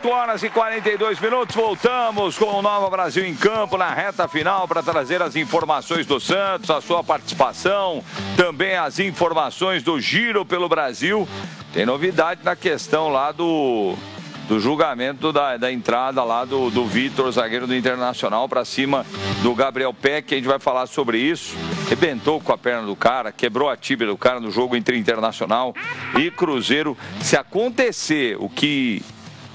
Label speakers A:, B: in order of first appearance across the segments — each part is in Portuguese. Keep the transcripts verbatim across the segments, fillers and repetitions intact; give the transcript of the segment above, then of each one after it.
A: oito horas e quarenta e dois minutos, voltamos com o Nova Brasil em Campo na reta final para trazer as informações do Santos, a sua participação, também as informações do Giro pelo Brasil. Tem novidade na questão lá do, do julgamento da, da entrada lá do, do Vitor, zagueiro do Internacional, para cima do Gabriel Peck. A gente vai falar sobre isso. Rebentou com a perna do cara, quebrou a tíbia do cara no jogo entre Internacional e Cruzeiro. Se acontecer o que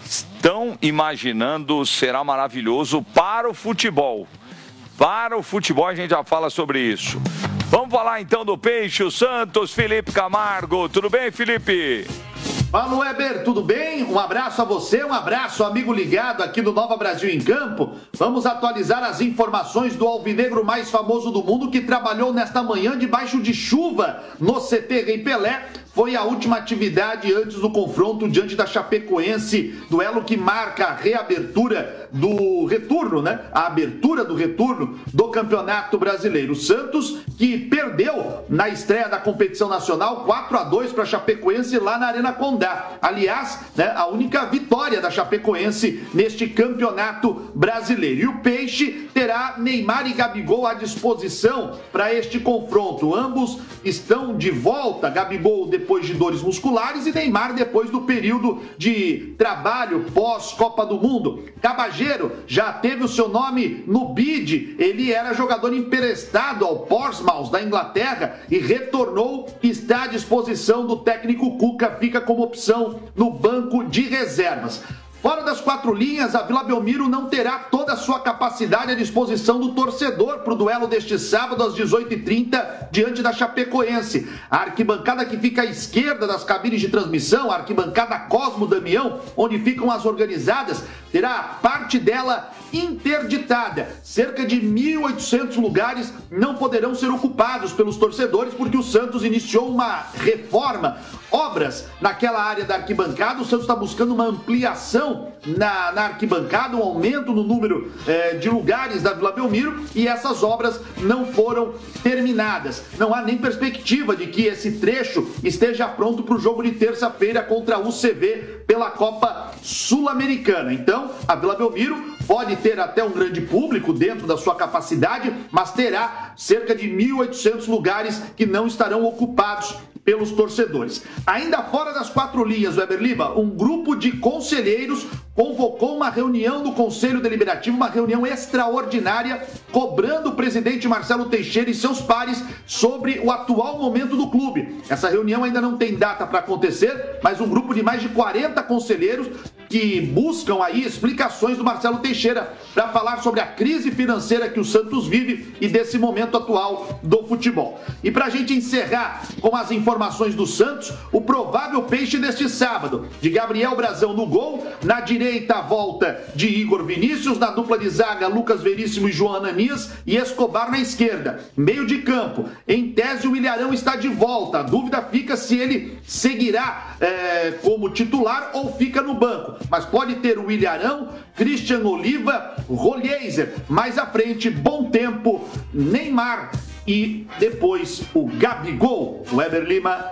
A: estão imaginando, será maravilhoso para o futebol. Para o futebol, a gente já fala sobre isso. Vamos falar então do Peixe, o Santos, Felipe Camargo. Tudo bem, Felipe?
B: Fala, Weber, tudo bem? Um abraço a você, um abraço, amigo ligado aqui do Nova Brasil em Campo. Vamos atualizar as informações do alvinegro mais famoso do mundo que trabalhou nesta manhã debaixo de chuva no C T Rei Pelé. Foi a última atividade antes do confronto diante da Chapecoense, duelo que marca a reabertura do retorno, né? A abertura do retorno do Campeonato Brasileiro. O Santos, que perdeu na estreia da competição nacional quatro a dois para a Chapecoense lá na Arena Condá. Aliás, né, a única vitória da Chapecoense neste Campeonato Brasileiro. E o Peixe terá Neymar e Gabigol à disposição para este confronto. Ambos estão de volta. Gabigol depois depois de dores musculares e Neymar depois do período de trabalho pós-Copa do Mundo. Cabageiro já teve o seu nome no bid, ele era jogador emprestado ao Portsmouth da Inglaterra e retornou, está à disposição do técnico Cuca, fica como opção no banco de reservas. Fora das quatro linhas, a Vila Belmiro não terá toda a sua capacidade à disposição do torcedor para o duelo deste sábado às dezoito e trinta diante da Chapecoense. A arquibancada que fica à esquerda das cabines de transmissão, a arquibancada Cosmo Damião, onde ficam as organizadas, terá parte dela interditada. Cerca de mil e oitocentos lugares não poderão ser ocupados pelos torcedores porque o Santos iniciou uma reforma, obras naquela área da arquibancada. O Santos está buscando uma ampliação na, na arquibancada, um aumento no número eh, de lugares da Vila Belmiro, e essas obras não foram terminadas. Não há nem perspectiva de que esse trecho esteja pronto para o jogo de terça-feira contra a U C V pela Copa Sul-Americana. Então, a Vila Belmiro pode ter até um grande público dentro da sua capacidade, mas terá cerca de mil e oitocentos lugares que não estarão ocupados pelos torcedores. Ainda fora das quatro linhas, Weber Lima, um grupo de conselheiros convocou uma reunião do Conselho Deliberativo, uma reunião extraordinária, cobrando o presidente Marcelo Teixeira e seus pares sobre o atual momento do clube. Essa reunião ainda não tem data para acontecer, mas um grupo de mais de quarenta conselheiros que buscam aí explicações do Marcelo Teixeira para falar sobre a crise financeira que o Santos vive e desse momento atual do futebol. E para a gente encerrar com as informações do Santos, o provável Peixe deste sábado, de Gabriel Brazão no gol, na direita a volta de Igor Vinícius, na dupla de zaga Lucas Veríssimo e João Ananias e Escobar na esquerda. Meio de campo, em tese o Ilharão está de volta, a dúvida fica se ele seguirá é, como titular ou fica no banco. Mas pode ter o Ilharão, Christian Oliva, Rolheiser, mais à frente, Bom Tempo, Neymar e depois o Gabigol. Weber Lima.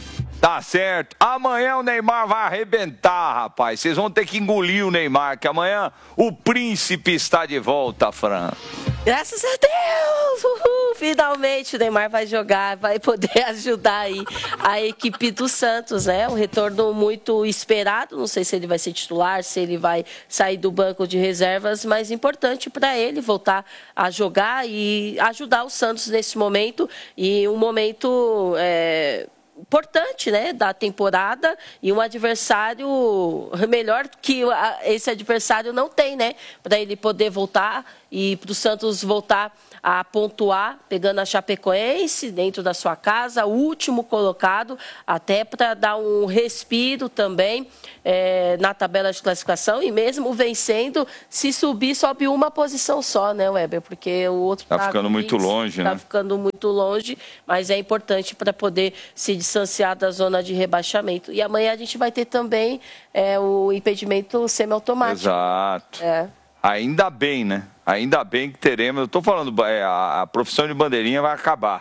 A: Tá certo. Amanhã o Neymar vai arrebentar, rapaz. Vocês vão ter que engolir o Neymar, que amanhã o príncipe está de volta, Fran.
C: Graças a Deus! Uhul, finalmente o Neymar vai jogar, vai poder ajudar aí a equipe do Santos, né? Um retorno muito esperado, não sei se ele vai ser titular, se ele vai sair do banco de reservas, mas importante para ele voltar a jogar e ajudar o Santos nesse momento, e um momento... É... importante, né, da temporada, e um adversário melhor que esse adversário não tem, né, para ele poder voltar e para o Santos voltar a pontuar, pegando a Chapecoense dentro da sua casa, o último colocado, até para dar um respiro também é, na tabela de classificação, e mesmo vencendo, se subir, sobe uma posição só, né, Weber? Porque o outro
A: está ficando muito longe, né?
C: Está ficando muito longe, mas é importante para poder se distanciar da zona de rebaixamento. E amanhã a gente vai ter também é, o impedimento semiautomático.
A: Exato.
C: É.
A: Ainda bem, né? Ainda bem que teremos. Eu estou falando, a, a profissão de bandeirinha vai acabar.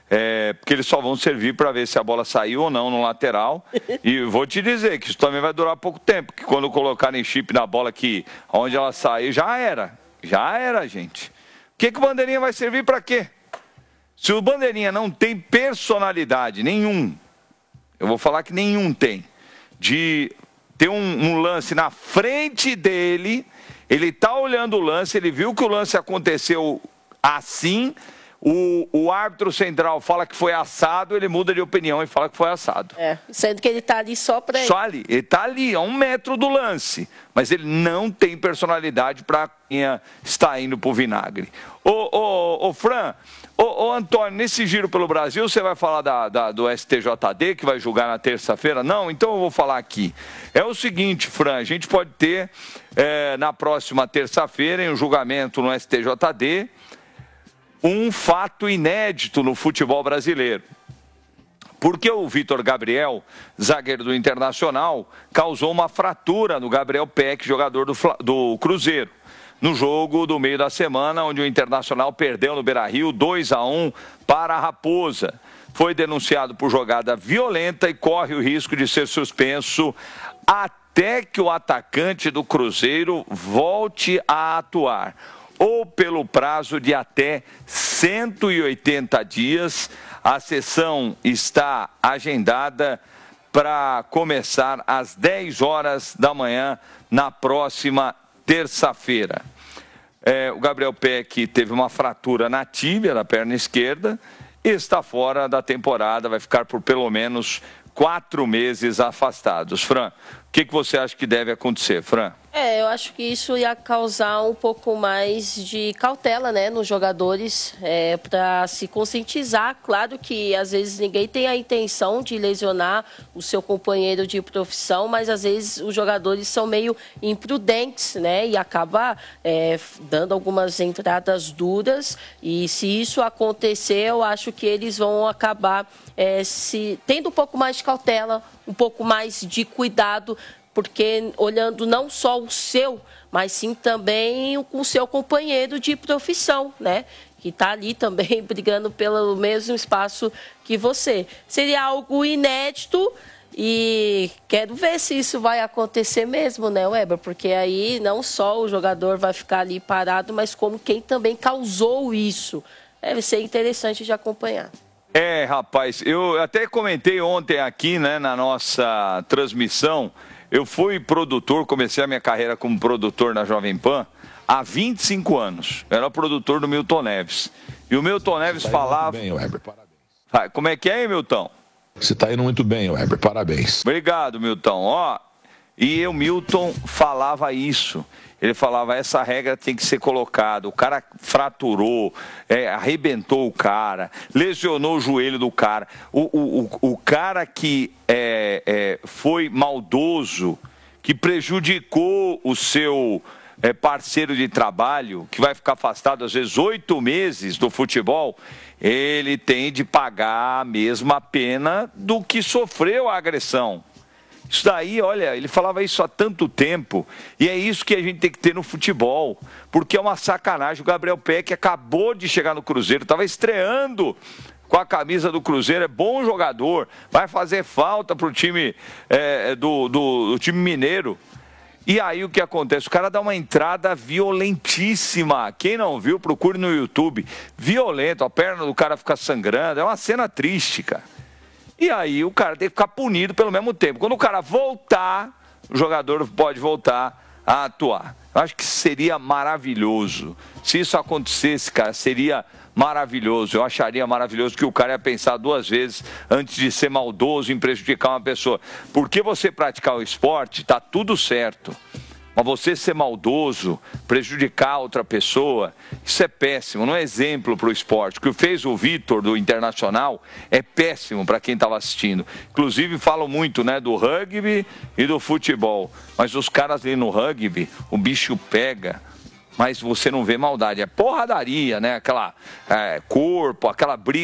A: É, porque eles só vão servir para ver se a bola saiu ou não no lateral. E vou te dizer que isso também vai durar pouco tempo, que quando colocarem chip na bola aqui, onde ela sair, já era. Já era, gente. O que, que o bandeirinha vai servir para quê? Se o bandeirinha não tem personalidade, nenhum, eu vou falar que nenhum tem, de ter um, um lance na frente dele, ele está olhando o lance, ele viu que o lance aconteceu assim, o, o árbitro central fala que foi assado, ele muda de opinião e fala que foi assado.
C: É, sendo que ele está ali só para ele.
A: Só ali, ele está ali, a um metro do lance, mas ele não tem personalidade para quem está indo para o vinagre. Ô, ô, ô Fran, ô, ô Antônio, nesse giro pelo Brasil, você vai falar da, da, do S T J D, que vai julgar na terça-feira? Não? Então eu vou falar aqui. É o seguinte, Fran, a gente pode ter é, na próxima terça-feira, em um julgamento no S T J D, um fato inédito no futebol brasileiro. Porque o Vitor Gabriel, zagueiro do Internacional, causou uma fratura no Gabriel Peck, jogador do, do Cruzeiro, no jogo do meio da semana, onde o Internacional perdeu no Beira-Rio dois a um para a Raposa. Foi denunciado por jogada violenta e corre o risco de ser suspenso até que o atacante do Cruzeiro volte a atuar, ou pelo prazo de até cento e oitenta dias. A sessão está agendada para começar às dez horas da manhã na próxima terça-feira. É, o Gabriel Peck teve uma fratura na tíbia da perna esquerda e está fora da temporada, vai ficar por pelo menos quatro meses afastados. Fran, o que, que você acha que deve acontecer, Fran?
C: É, eu acho que isso ia causar um pouco mais de cautela, né, nos jogadores, é, para se conscientizar. Claro que às vezes ninguém tem a intenção de lesionar o seu companheiro de profissão, mas às vezes os jogadores são meio imprudentes, né, e acaba é, dando algumas entradas duras. E se isso acontecer, eu acho que eles vão acabar é, se tendo um pouco mais de cautela, um pouco mais de cuidado, porque olhando não só o seu, mas sim também o, o seu companheiro de profissão, né? Que está ali também brigando pelo mesmo espaço que você. Seria algo inédito e quero ver se isso vai acontecer mesmo, né, Weber? Porque aí não só o jogador vai ficar ali parado, mas como quem também causou isso. Deve ser interessante de acompanhar.
A: É, rapaz, eu até comentei ontem aqui, né, na nossa transmissão. Eu fui produtor, comecei a minha carreira como produtor na Jovem Pan há vinte e cinco anos. Eu era produtor do Milton Neves. E o Milton Neves
D: Você tá
A: falava...
D: Indo muito bem, Weber, parabéns.
A: Ah, como é que é, hein, Milton?
D: Você está indo muito bem, Weber, parabéns.
A: Obrigado, Milton. Ó, e o Milton falava isso. Ele falava, essa regra tem que ser colocada. O cara fraturou, é, arrebentou o cara, lesionou o joelho do cara. O, o, o, o cara que é, é, foi maldoso, que prejudicou o seu é, parceiro de trabalho, que vai ficar afastado às vezes oito meses do futebol, ele tem de pagar a mesma pena do que sofreu a agressão. Isso daí, olha, ele falava isso há tanto tempo, e é isso que a gente tem que ter no futebol, porque é uma sacanagem. O Gabriel Peck acabou de chegar no Cruzeiro, estava estreando com a camisa do Cruzeiro, é bom jogador, vai fazer falta para o time, é, do, do, do time mineiro. E aí o que acontece? O cara dá uma entrada violentíssima. Quem não viu, procure no YouTube. Violento, a perna do cara fica sangrando, é uma cena triste, cara. E aí o cara tem que ficar punido pelo mesmo tempo. Quando o cara voltar, o jogador pode voltar a atuar. Eu acho que seria maravilhoso. Se isso acontecesse, cara, seria maravilhoso. Eu acharia maravilhoso que o cara ia pensar duas vezes antes de ser maldoso em prejudicar uma pessoa. Porque você praticar o esporte, tá tudo certo. Mas você ser maldoso, prejudicar outra pessoa, isso é péssimo, não é exemplo para o esporte. O que fez o Vitor do Internacional é péssimo para quem estava assistindo. Inclusive falam muito, né, do rugby e do futebol. Mas os caras ali no rugby, o bicho pega, mas você não vê maldade. É porradaria, né? Aquela é, corpo, aquela briga.